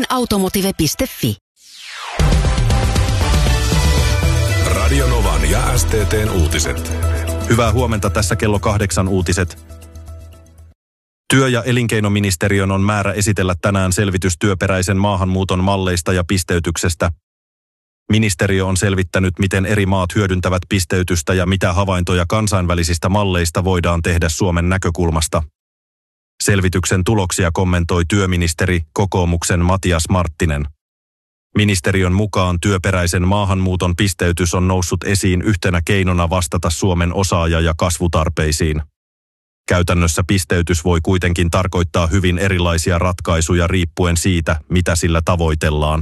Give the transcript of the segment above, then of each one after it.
automotive.fi. Radio Novan ja STT:n uutiset. Hyvää huomenta, tässä kello 8 uutiset. Työ- ja elinkeinoministeriön on määrä esitellä tänään selvitys työperäisen maahanmuuton malleista ja pisteytyksestä. Ministeriö on selvittänyt, miten eri maat hyödyntävät pisteytystä ja mitä havaintoja kansainvälisistä malleista voidaan tehdä Suomen näkökulmasta. Selvityksen tuloksia kommentoi työministeri kokoomuksen Matias Marttinen. Ministeriön mukaan työperäisen maahanmuuton pisteytys on noussut esiin yhtenä keinona vastata Suomen osaaja- ja kasvutarpeisiin. Käytännössä pisteytys voi kuitenkin tarkoittaa hyvin erilaisia ratkaisuja riippuen siitä, mitä sillä tavoitellaan.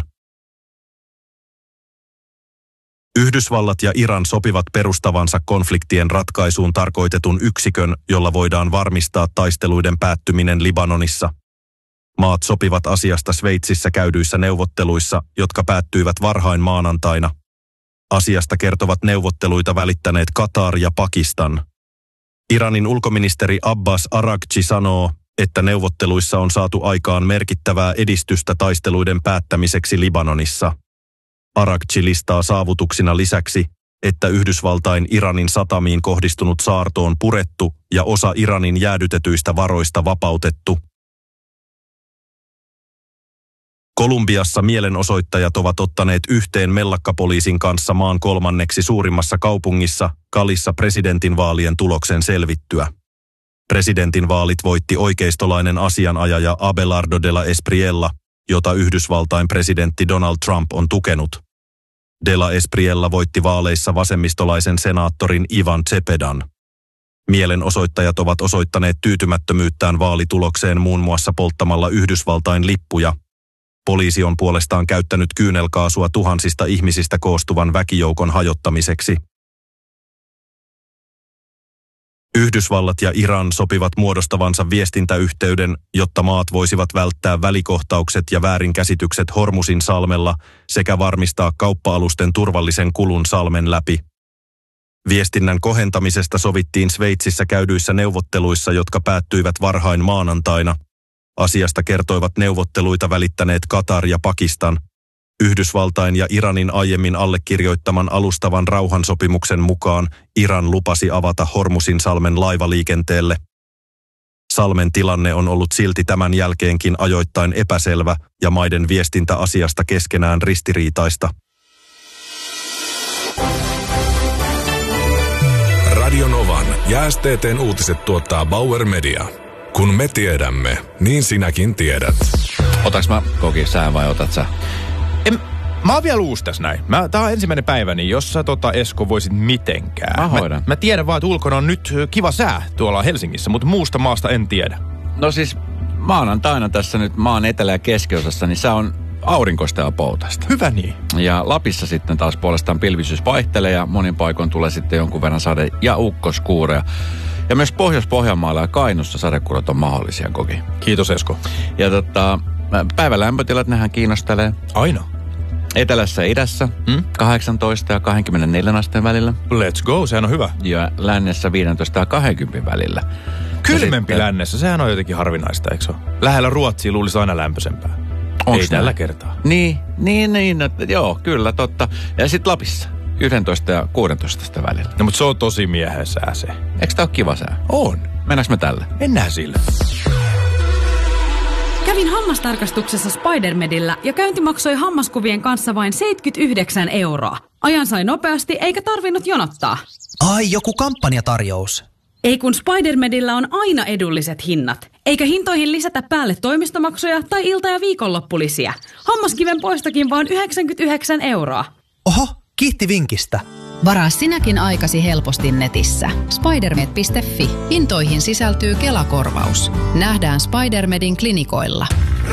Yhdysvallat ja Iran sopivat perustavansa konfliktien ratkaisuun tarkoitetun yksikön, jolla voidaan varmistaa taisteluiden päättyminen Libanonissa. Maat sopivat asiasta Sveitsissä käydyissä neuvotteluissa, jotka päättyivät varhain maanantaina. Asiasta kertovat neuvotteluita välittäneet Katar ja Pakistan. Iranin ulkoministeri Abbas Araghchi sanoo, että neuvotteluissa on saatu aikaan merkittävää edistystä taisteluiden päättämiseksi Libanonissa. Araghchi listaa saavutuksina lisäksi, että Yhdysvaltain Iranin satamiin kohdistunut saarto on purettu ja osa Iranin jäädytetyistä varoista vapautettu. Kolumbiassa mielenosoittajat ovat ottaneet yhteen mellakkapoliisin kanssa maan kolmanneksi suurimmassa kaupungissa Calissa presidentinvaalien tuloksen selvittyä. Presidentinvaalit voitti oikeistolainen asianajaja Abelardo de la Espriella, jota Yhdysvaltain presidentti Donald Trump on tukenut. De la Espriella voitti vaaleissa vasemmistolaisen senaattorin Ivan Cepedan. Mielenosoittajat ovat osoittaneet tyytymättömyyttään vaalitulokseen muun muassa polttamalla Yhdysvaltain lippuja. Poliisi on puolestaan käyttänyt kyynelkaasua tuhansista ihmisistä koostuvan väkijoukon hajottamiseksi. Yhdysvallat ja Iran sopivat muodostavansa viestintäyhteyden, jotta maat voisivat välttää välikohtaukset ja väärinkäsitykset Hormusin salmella sekä varmistaa kauppa-alusten turvallisen kulun salmen läpi. Viestinnän kohentamisesta sovittiin Sveitsissä käydyissä neuvotteluissa, jotka päättyivät varhain maanantaina. Asiasta kertoivat neuvotteluita välittäneet Katar ja Pakistan. Yhdysvaltain ja Iranin aiemmin allekirjoittaman alustavan rauhansopimuksen mukaan Iran lupasi avata Hormusin salmen laivaliikenteelle. Salmen tilanne on ollut silti tämän jälkeenkin ajoittain epäselvä ja maiden viestintä asiasta keskenään ristiriitaista. Radio Novan ja STT:n uutiset tuottaa Bauer Media. Kun me tiedämme, niin sinäkin tiedät. Otaks mä Koki sää vai otat sä? Mä oon vielä uusi tässä näin. Tää on ensimmäinen päivä, niin jos sä Esko voisit mitenkään. Mä hoidan. Mä tiedän vaan, että ulkona on nyt kiva sää tuolla Helsingissä, mutta muusta maasta en tiedä. No siis maanantaina tässä nyt maan etelä- ja keskiosassa, niin sää on aurinkoista ja poutasta. Hyvä niin. Ja Lapissa sitten taas puolestaan pilvisyys vaihtelee ja monin paikoin tulee sitten jonkun verran sade- ja ukkoskuureja. Ja myös Pohjois-Pohjanmaalla ja Kainuussa sadekuuret on mahdollisia, Koki. Kiitos Esko. Ja päivän lämpötilat, nehän kiinnostelee. Aina. Etelässä ja idässä 18 ja 24 asteen välillä. Let's go, sehän on hyvä. Ja lännessä 15 ja 20 välillä. Kylmempi sitten lännessä, sehän on jotenkin harvinaista, eikö se ole? Lähellä Ruotsia luulisi aina lämpöisempää. Ei tällä kertaa. Niin, joo, kyllä, totta. Ja sitten Lapissa 11 ja 16 välillä. No, mutta se on tosi miehen sää se. Eikö tää ole kiva sää? On. Mennäänkö me tälle? Mennään sillä. Kävin hammastarkastuksessa Spidermedillä ja käynti maksoi hammaskuvien kanssa vain 79 €. Ajan sai nopeasti eikä tarvinnut jonottaa. Ai, joku kampanjatarjous. Ei kun Spidermedillä on aina edulliset hinnat. Eikä hintoihin lisätä päälle toimistomaksuja tai ilta- ja viikonloppulisiä. Hammaskiven poistokin vaan 99 €. Oho, kiitti vinkistä. Varaa sinäkin aikasi helposti netissä. Spidermed.fi. Hintoihin sisältyy Kela-korvaus. Nähdään Spidermedin klinikoilla.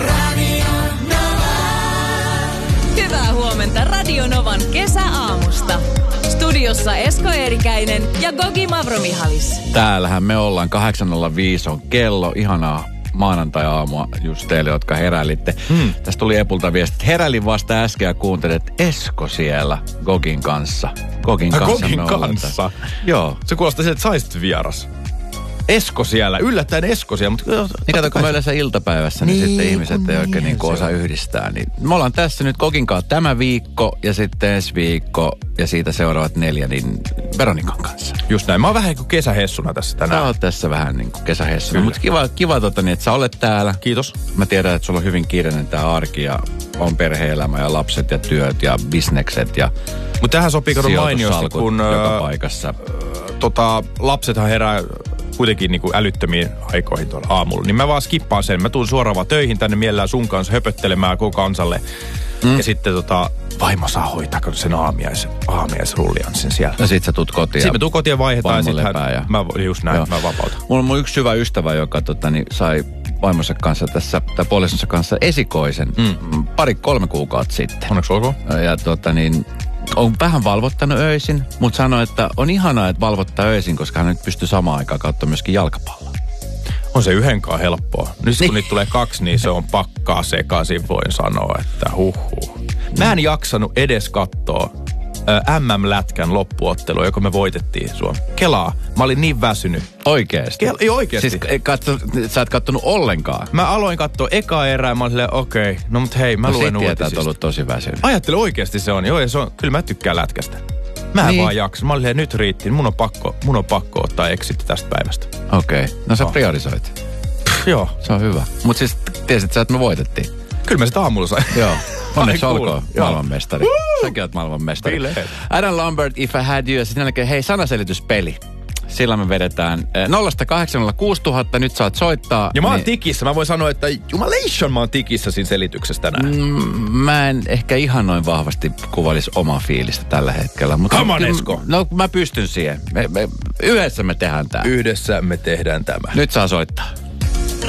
Hyvää huomenta Radio Novan kesäaamusta. Studiossa Esko Eerikäinen ja Gogi Mavromihalis. Täällähän me ollaan, 8.05 on kello. Ihanaa maanantai-aamua just teille, jotka heräilitte. Tästä tuli Epulta viesti. Heräilin vasta äsken ja kuuntelin, että Esko siellä Gogin kanssa. Gogin kanssa. Joo. Se kuulostaa siltä, että sä olisit vieras. Esko siellä, yllättäen Esko siellä. Mutta niin kato, kun me yleensä iltapäivässä, niin sitten ihmiset ei oikein niin osaa yhdistää. Niin me ollaan tässä nyt Kokin kanssa tämä viikko ja sitten ensi viikko ja siitä seuraavat 4 niin Veronikan kanssa. Just näin. Mä oon vähän kuin kesähessuna tässä tänään. Sä oot tässä vähän niin kuin kesähessuna. Mutta kiva niin, että sä olet täällä. Kiitos. Mä tiedän, että sulla on hyvin kiireinen tää arki ja on perhe-elämä ja lapset ja työt ja bisnekset ja mutta tähän sopii kato mainiosti, kun joka paikassa. Lapsethan herää kuitenkin niin kuin älyttömiin aikoihin tuolla aamulla. Niin mä vaan skippaan sen. Mä tuun suoraan vaan töihin tänne mielellään sun kanssa höpöttelemään koko kansalle. Ja sitten vaimo saa hoitaa sen aamiaisrullianssin siellä. Ja sit sä tuut kotiin. Sitten mä tuun kotiin ja vaihdetaan. Ja sitten mä just näin, mä vapautan. Mulla on yksi hyvä ystävä, joka sai vaimonsa kanssa tässä, tai puolisonsa kanssa esikoisen 2-3 kuukautta sitten. Onneksi olkoon. Ja on vähän valvottanut öisin, mutta sanoi, että on ihanaa, että valvottaa öisin, koska hän nyt pystyy samaan aikaan katsomaan myöskin jalkapalloa. On se yhdenkaan helppoa. Nyt kun niitä tulee 2, niin se on pakkaa sekaisin, voin sanoa, että huhhuh. Mä en jaksanut edes katsoa MM-lätkän loppuottelua, joka me voitettiin Suomi. Kelaa, mä olin niin väsynyt. Oikeesti? Ei oikeesti. Siis sä et kattonut ollenkaan? Mä aloin katsoa eka erää, mä olin silleen, okei, no mut hei, mä luen uutisista. Sä ollut tosi väsynyt. Ajattele oikeesti se on. Joo, ja se on, kyllä mä tykkään lätkästä. Mä en vaan jaksa. Mä olin silleen, nyt riitti. Mun on pakko ottaa exitti tästä päivästä. Okei. No sä priorisoit. Joo. Se on hyvä. Mut siis tiesit sä, että me voitettiin? Kyllä mä sitä aamulla sain. Joo. Onneksi olkoon maailmanmestari. Säkin oot maailmanmestari. Adam Lambert, If I Had You. Ja sitten jälkeen, hei, sanaselityspeli. Sillä me vedetään 0-806 000, nyt saat soittaa. Ja mä oon tikissä. Mä voin sanoa, että jumalation mä oon tikissä siinä selityksessä tänään. Mä en ehkä ihan noin vahvasti kuvailisi omaa fiilistä tällä hetkellä. Mutta come on, Esko. No mä pystyn siihen. Yhdessä me tehdään tää. Yhdessä me tehdään tämä. Nyt saa soittaa.